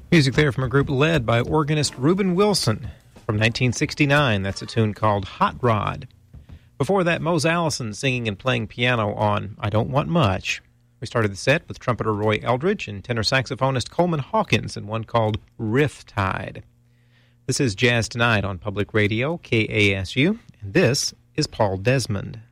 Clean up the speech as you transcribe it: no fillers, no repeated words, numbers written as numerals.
Music there from a group led by organist Reuben Wilson from 1969. That's a tune called Hot Rod. Before that, Mose Allison singing and playing piano on I Don't Want Much. We started the set with trumpeter Roy Eldridge and tenor saxophonist Coleman Hawkins in one called Riff Tide. This is Jazz Tonight on Public Radio, KASU, and this is Paul Desmond.